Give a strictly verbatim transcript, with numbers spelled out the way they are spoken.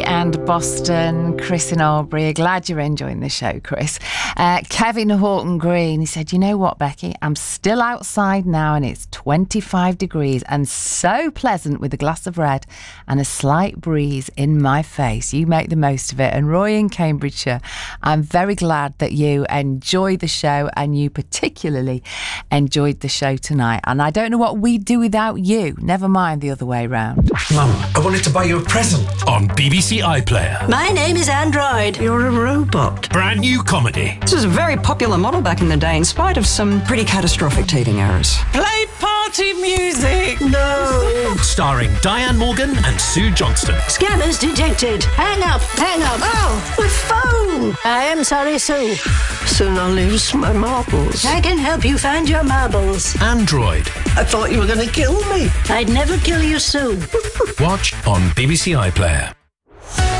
Becky and Boston, Chris in Albury. Glad you're enjoying the show, Chris. Uh, Kevin Horton Green, he said, you know what, Becky? I'm still outside now and it's twenty-five degrees and so pleasant with a glass of red and a slight breeze in my face. You make the most of it. And Roy in Cambridgeshire, I'm very glad that you enjoy the show and you particularly enjoyed the show tonight. And I don't know what we'd do without you. Never mind the other way round. Mum, I wanted to buy you a present. On B B C iPlayer. My name is Android. You're a robot. Brand new comedy. This was a very popular model back in the day, in spite of some pretty catastrophic teething errors. Play party music. No. Starring Diane Morgan and Sue Johnston. Scammers detected. Hang up, hang up. Oh, my phone. I am sorry, Sue. Soon I'll lose my marbles. I can help you find your marbles. Android. I thought you were going to kill me. I'd never kill you, Sue. Watch on B B C iPlayer.